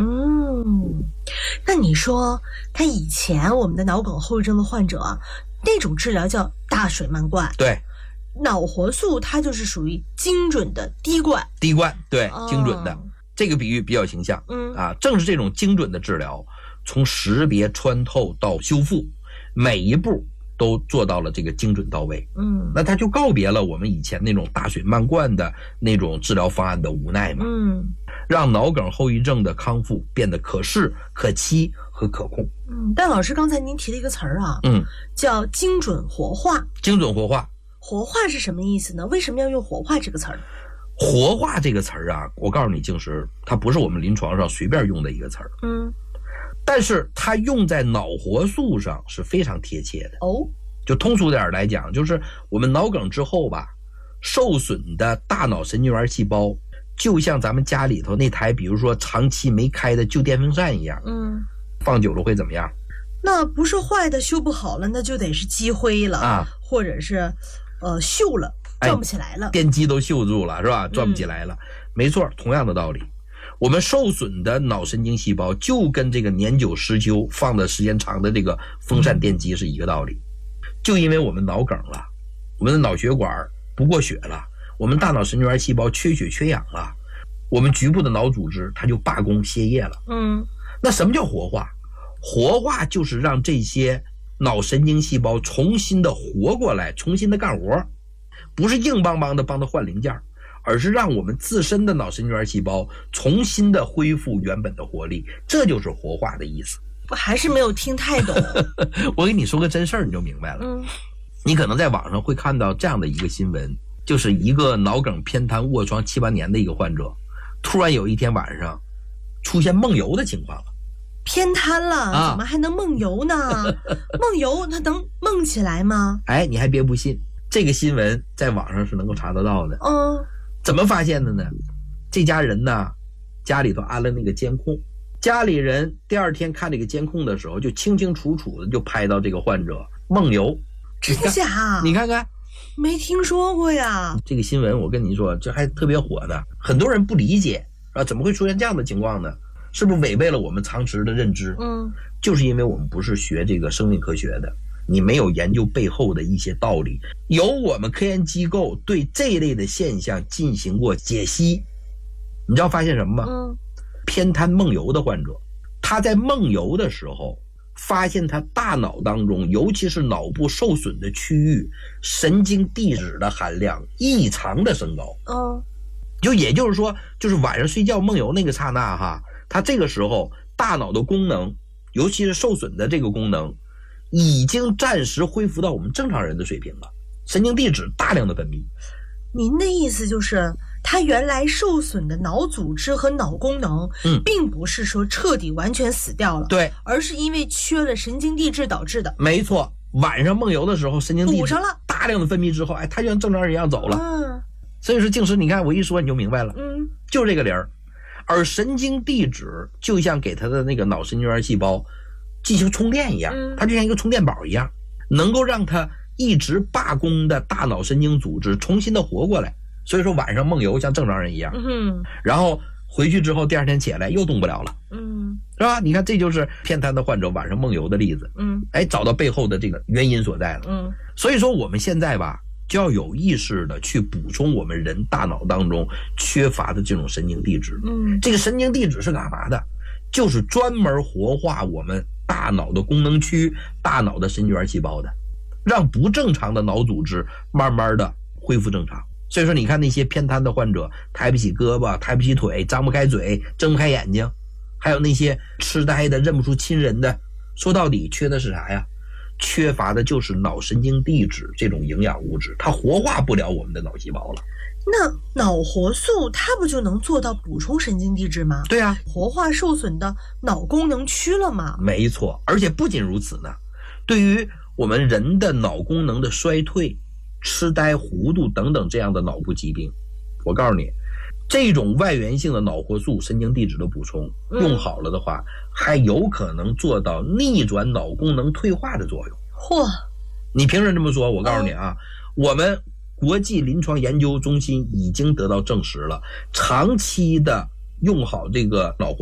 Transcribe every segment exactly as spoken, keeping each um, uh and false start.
嗯，那你说他以前我们的脑梗后遗症的患者啊，那种治疗叫大水漫灌， 对， 脑活素它就是属于精准的滴灌， 滴灌，对， 哦、 精准的，这个比喻比较形象。 嗯啊，正是这种精准的治疗，从识别、穿透到修复，每一步都做到了这个精准到位。 嗯， 那他就告别了我们以前那种大水漫灌的那种治疗方案的无奈嘛。 嗯， 让脑梗后遗症的康复变得可视、可期和可控。 嗯，但老师刚才您提了一个词儿啊， 嗯， 叫精准活化。 精准活化， 活化是什么意思呢？为什么要用活化这个词儿？ 活化这个词儿啊，我告诉你，静石，它不是我们临床上随便用的一个词儿。 嗯， 但是它用在脑活素上是非常贴切的。 哦， 就通俗点来讲，就是我们脑梗之后吧，受损的大脑神经元细胞就像咱们家里头那台比如说长期没开的旧电风扇一样， 嗯， 放久了会怎么样？ 那不是坏的修不好了，那就得是积灰了啊， 或者是呃锈了，转不起来了， 哎、电机都锈住了是吧？转不起来了、嗯、没错，同样的道理，我们受损的脑神经细胞就跟这个年久失修放的时间长的这个风扇电机是一个道理。就因为我们脑梗了，我们的脑血管不过血了，我们大脑神经元细胞缺血缺氧了，我们局部的脑组织它就罢工歇业了。 嗯， 那什么叫活化？活化就是让这些脑神经细胞重新的活过来，重新的干活，不是硬邦邦的帮它换零件，而是让我们自身的脑神经元细胞重新的恢复原本的活力，这就是活化的意思。 我还是没有听太懂。 我给你说个真事儿你就明白了。 嗯， 你可能在网上会看到这样的一个新闻，就是一个脑梗偏瘫卧床七八年的一个患者，突然有一天晚上出现梦游的情况了。 偏瘫了、啊、怎么还能梦游呢？梦游他能梦起来吗？ 哎，你还别不信，这个新闻在网上是能够查得到的。 嗯， 怎么发现的呢？这家人呢，家里头安了那个监控，家里人第二天看这个监控的时候，就清清楚楚的就拍到这个患者梦游。 真假？ 你看看， 没听说过呀。 这个新闻我跟你说，这还特别火呢，很多人不理解啊，怎么会出现这样的情况呢？是不是违背了我们常识的认知？ 嗯， 就是因为我们不是学这个生命科学的，你没有研究背后的一些道理。由我们科研机构对这一类的现象进行过解析，你知道发现什么吗？ 嗯， 偏瘫梦游的患者，他在梦游的时候，发现他大脑当中，尤其是脑部受损的区域，神经递质的含量异常的升高。 嗯， 就也就是说，就是晚上睡觉梦游那个刹那哈。它这个时候大脑的功能，尤其是受损的这个功能，已经暂时恢复到我们正常人的水平了，神经递质大量的分泌。 您的意思就是它原来受损的脑组织和脑功能， 嗯， 并不是说彻底完全死掉了， 对， 而是因为缺了神经递质导致的。 没错，晚上梦游的时候神经递质补上了， 大量的分泌之后，哎，它就像正常人一样走了。 嗯， 所以说静石，你看我一说你就明白了， 嗯， 就是这个理儿。而神经递质就像给它的那个脑神经元细胞进行充电一样， 嗯， 它就像一个充电宝一样，能够让它一直罢工的大脑神经组织重新的活过来。所以说晚上梦游像正常人一样， 嗯， 然后回去之后第二天起来又动不了了， 嗯， 是吧？你看这就是偏瘫的患者晚上梦游的例子， 嗯， 哎，找到背后的这个原因所在了， 嗯， 所以说我们现在吧，就要有意识的去补充我们人大脑当中缺乏的这种神经递质。 嗯， 这个神经递质是干嘛的？就是专门活化我们大脑的功能区、大脑的神经元细胞的，让不正常的脑组织慢慢的恢复正常。所以说你看那些偏瘫的患者，抬不起胳膊，抬不起腿，张不开嘴，睁不开眼睛，还有那些痴呆的认不出亲人的，说到底缺的是啥呀？缺乏的就是脑神经递质这种营养物质，它活化不了我们的脑细胞了。 那脑活素它不就能做到补充神经递质吗？ 对啊， 活化受损的脑功能区了吗？ 没错，而且不仅如此呢，对于我们人的脑功能的衰退、痴呆、糊涂等等这样的脑部疾病，我告诉你，这种外源性的脑活素神经递质的补充用好了的话、嗯、还有可能做到逆转脑功能退化的作用。 嚯， 你凭什么这么说？我告诉你啊、嗯、我们国际临床研究中心已经得到证实了，长期的用好这个脑活素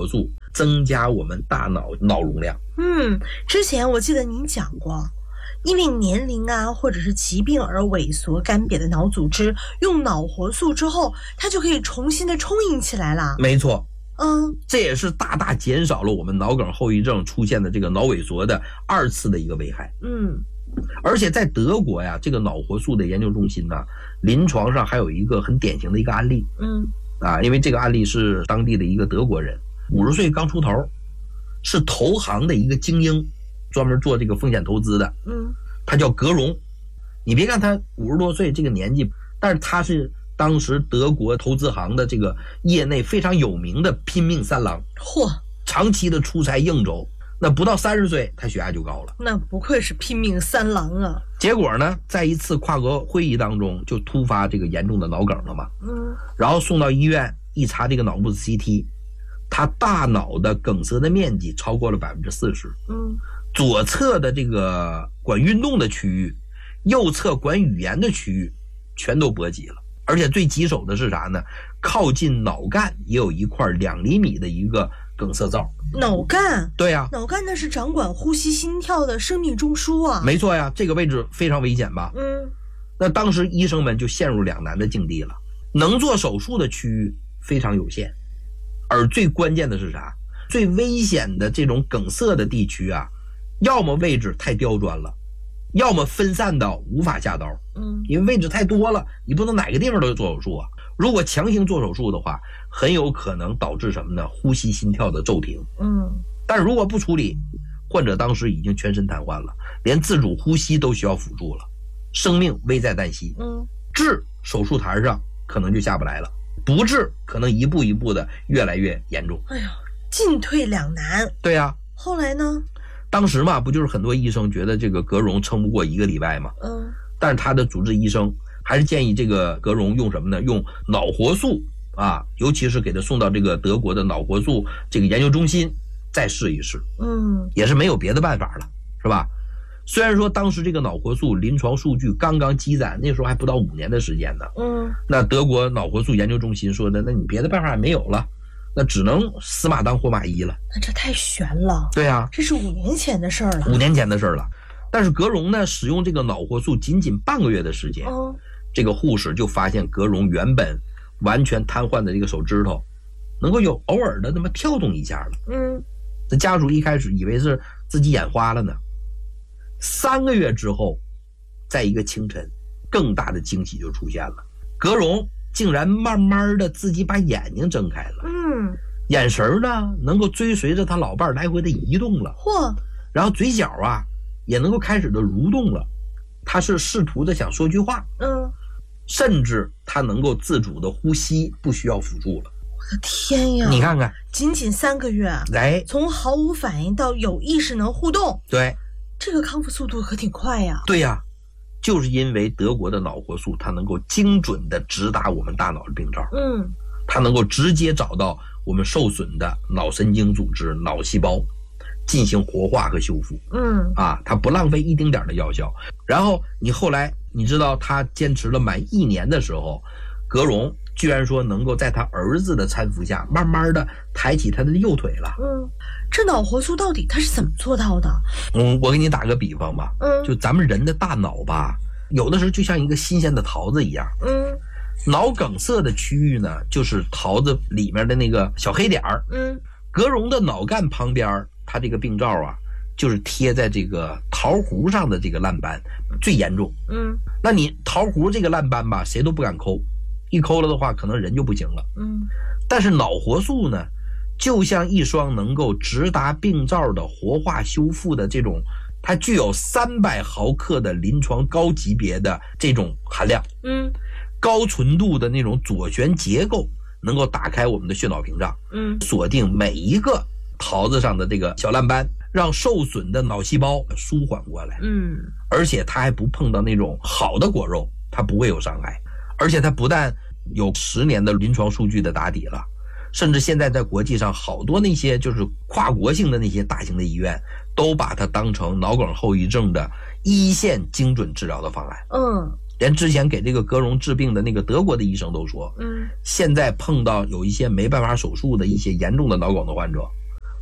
增加我们大脑脑容量。 嗯，之前我记得您讲过，因为年龄啊或者是疾病而萎缩干瘪的脑组织，用脑活素之后，它就可以重新的充盈起来了。 没错， 嗯， 这也是大大减少了我们脑梗后遗症出现的这个脑萎缩的二次的一个危害。 嗯， 而且在德国呀，这个脑活素的研究中心呢，临床上还有一个很典型的一个案例。 嗯， 啊，因为这个案例是当地的一个德国人，五十岁刚出头，是投行的一个精英，专门做这个风险投资的。 嗯， 他叫格荣。你别看他五十多岁这个年纪，但是他是当时德国投资行的这个业内非常有名的拼命三郎， 嚯， 长期的出差应酬。那不到三十岁，他血压就高了。 那不愧是拼命三郎啊！ 结果呢，在一次跨国会议当中，就突发这个严重的脑梗了嘛。 嗯， 然后送到医院一查这个脑部 C T， 他大脑的梗塞的面积超过了百分之四十。 嗯， 左侧的这个管运动的区域，右侧管语言的区域，全都波及了。而且最棘手的是啥呢？靠近脑干也有一块两厘米的一个梗塞灶。 脑干？ 对呀、啊， 脑干那是掌管呼吸心跳的生命中枢啊。 没错呀，这个位置非常危险吧？ 嗯， 那当时医生们就陷入两难的境地了，能做手术的区域非常有限，而最关键的是啥？最危险的这种梗塞的地区啊，要么位置太刁钻了，要么分散到无法下刀。 嗯， 因为位置太多了，你不能哪个地方都做手术啊。如果强行做手术的话，很有可能导致什么呢？呼吸心跳的骤停。 嗯， 但是如果不处理，患者当时已经全身瘫痪了，连自主呼吸都需要辅助了，生命危在旦夕。 嗯， 治手术台上可能就下不来了，不治可能一步一步的越来越严重。 哎呀，进退两难。 对呀、啊， 后来呢？ 当时嘛，不就是很多医生觉得这个格荣撑不过一个礼拜嘛？ 嗯， 但是他的主治医生还是建议这个格荣用什么呢？用脑活素啊，尤其是给他送到这个德国的脑活素这个研究中心再试一试。 嗯， 也是没有别的办法了，是吧？虽然说当时这个脑活素临床数据刚刚积攒，那时候还不到五年的时间呢。 嗯， 那德国脑活素研究中心说的，那你别的办法也没有了，那只能死马当活马医了。 那这太悬了。 对啊， 这是五年前的事儿了。 五年前的事儿了。但是格荣呢，使用这个脑活素仅仅半个月的时间， 嗯， 这个护士就发现格荣原本完全瘫痪的这个手指头，能够有偶尔的那么跳动一下了。 嗯， 那家属一开始以为是自己眼花了呢。三个月之后，在一个清晨，更大的惊喜就出现了，格荣竟然慢慢的自己把眼睛睁开了。 嗯， 眼神呢能够追随着他老伴来回的移动了。 嚯！ 然后嘴角啊也能够开始的蠕动了，他是试图的想说句话。 嗯， 甚至他能够自主的呼吸，不需要辅助了。 我的天呀！ 你看看， 仅仅三个月， 哎， 从毫无反应到有意识能互动， 对， 这个康复速度可挺快呀。 对呀，就是因为德国的脑活素，它能够精准的直达我们大脑的病灶。 嗯， 它能够直接找到我们受损的脑神经组织、脑细胞，进行活化和修复。 嗯， 啊，它不浪费一丁点的药效。然后你后来你知道他坚持了满一年的时候，格荣居然说能够在他儿子的搀扶下，慢慢的抬起他的右腿了。 嗯，这脑活素到底他是怎么做到的？ 嗯，我给你打个比方吧， 嗯， 就咱们人的大脑吧，有的时候就像一个新鲜的桃子一样。 嗯， 脑梗塞的区域呢，就是桃子里面的那个小黑点儿。 嗯， 格荣的脑干旁边，它这个病灶啊，就是贴在这个桃核上的这个烂斑最严重。 嗯， 那你桃核这个烂斑吧，谁都不敢抠，一抠了的话，可能人就不行了。 嗯， 但是脑活素呢，就像一双能够直达病灶的活化修复的这种，它具有三百毫克的临床高级别的这种含量。 嗯， 高纯度的那种左旋结构，能够打开我们的血脑屏障， 嗯， 锁定每一个桃子上的这个小烂斑，让受损的脑细胞舒缓过来。 嗯， 而且它还不碰到那种好的果肉，它不会有伤害。而且它不但有十年的临床数据的打底了，甚至现在在国际上好多那些就是跨国性的那些大型的医院，都把它当成脑梗后遗症的一线精准治疗的方案。 嗯， 连之前给这个格荣治病的那个德国的医生都说， 嗯， 现在碰到有一些没办法手术的一些严重的脑梗的患者，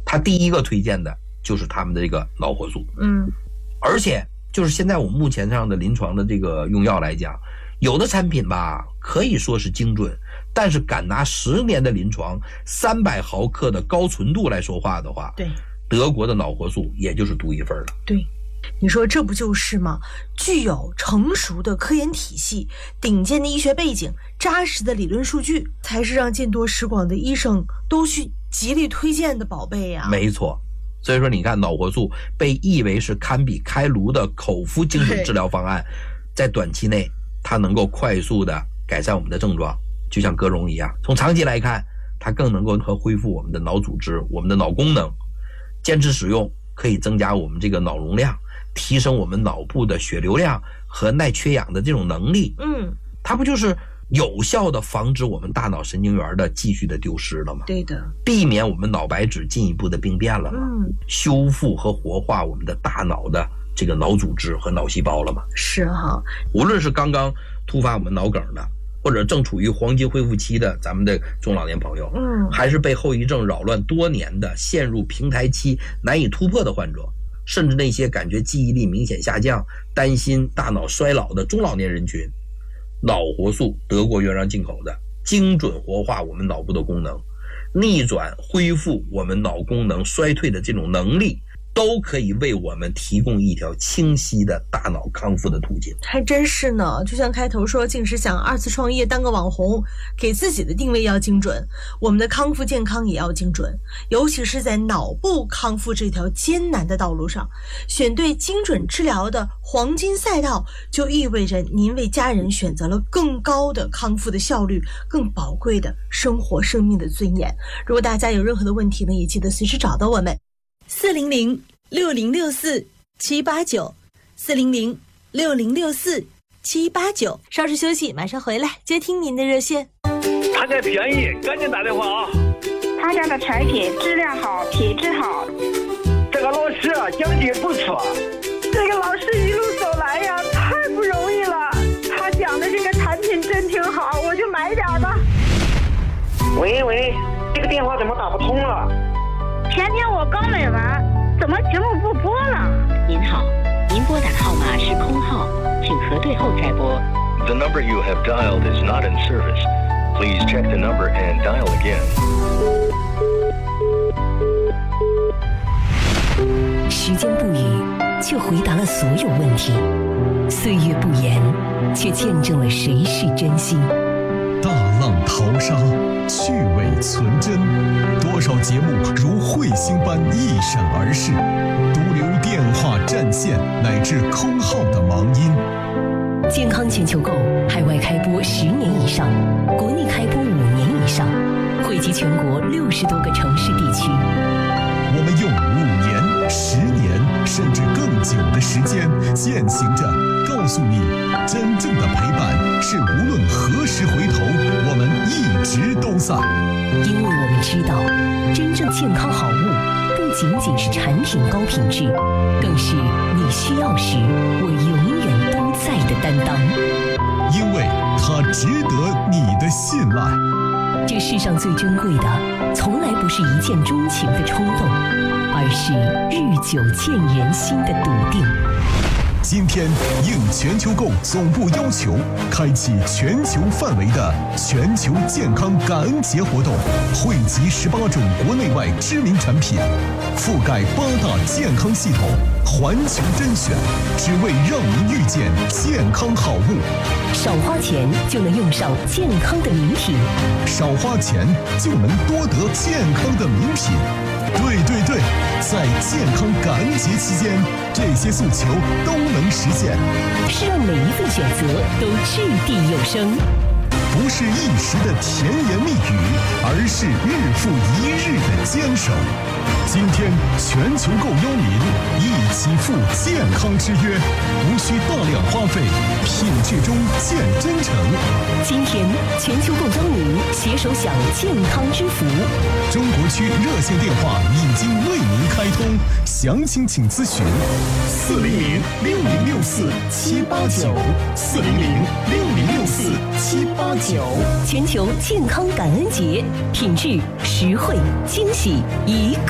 他第一个推荐的就是他们的这个脑活素。 嗯， 而且就是现在我们目前上的临床的这个用药来讲，有的产品吧可以说是精准，但是敢拿十年的临床三百毫克的高纯度来说话的话， 对， 德国的脑活素也就是独一份了。 对，你说这不就是吗？具有成熟的科研体系、顶尖的医学背景、扎实的理论数据，才是让见多识广的医生都去极力推荐的宝贝呀、啊。 没错，所以说你看，脑活素被誉为是堪比开颅的口服精准治疗方案，在短期内它能够快速的改善我们的症状，就像歌荣一样。从长期来看，它更能够和恢复我们的脑组织、我们的脑功能。坚持使用可以增加我们这个脑容量，提升我们脑部的血流量和耐缺氧的这种能力。 嗯， 它不就是有效的防止我们大脑神经元的继续的丢失了吗？ 对的， 避免我们脑白质进一步的病变了吗？ 嗯， 修复和活化我们的大脑的这个脑组织和脑细胞了吗？ 是哈。 无论是刚刚突发我们脑梗的，或者正处于黄金恢复期的咱们的中老年朋友， 嗯， 还是被后遗症扰乱多年的陷入平台期难以突破的患者，甚至那些感觉记忆力明显下降、担心大脑衰老的中老年人群，脑活素德国原装进口的，精准活化我们脑部的功能，逆转恢复我们脑功能衰退的这种能力，都可以为我们提供一条清晰的大脑康复的途径。 还真是呢，就像开头说，竟是想二次创业当个网红，给自己的定位要精准，我们的康复健康也要精准，尤其是在脑部康复这条艰难的道路上，选对精准治疗的黄金赛道，就意味着您为家人选择了更高的康复的效率，更宝贵的生活生命的尊严。如果大家有任何的问题呢，也记得随时找到我们四零零六零六四七八九，四零零六零六四七八九。稍事休息，马上回来接听您的热线。 他家便宜，赶紧打电话啊！ 他家的产品质量好，品质好。 这个老师啊，讲解不错。 这个老师一路走来呀，太不容易了。他讲的这个产品真挺好，我就买点吧。 喂喂，这个电话怎么打不通了？ 前天我刚买完，怎么节目不播了？ 您好，您拨打的号码是空号，请核对后再拨。 The number you have dialed is not in service. Please check the number and dial again. 时间不语，却回答了所有问题；岁月不言，却见证了谁是真心。 大浪淘沙，趣味存真，多少节目如彗星般一闪而逝，独留电话占线乃至空号的忙音。 健康全球购海外开播十年以上，国内开播五年以上，惠及全国六十多个城市地区。 我们用五年、十年甚至更久的时间，践行着告诉你，真正的陪伴是无论何时回头，我们一直都在。 因为我们知道，真正健康好物不仅仅是产品高品质，更是你需要时我永远都在的担当。 因为它值得你的信赖。 这世上最珍贵的，从来不是一见钟情的冲动，而是日久见人心的笃定。 今天应全球购总部要求，开启全球范围的全球健康感恩节活动，汇集十八种国内外知名产品，覆盖八大健康系统，环球甄选，只为让您遇见健康好物。 少花钱就能用上健康的名品， 少花钱就能多得健康的名品。对对对，在健康感恩节期间，这些诉求都能实现， 是让每一份选择都掷地有声。 不是一时的甜言蜜语，而是日复一日的坚守。今天全球购邀您一起赴健康之约，无需大量花费，品质中见真诚。 今天全球购邀您携手享健康之福。 中国区热线电话已经为您开通，详情请咨询四零零六零六四七八九四零零六零六四七八九。 全球健康感恩节，品质、实惠、惊喜一个。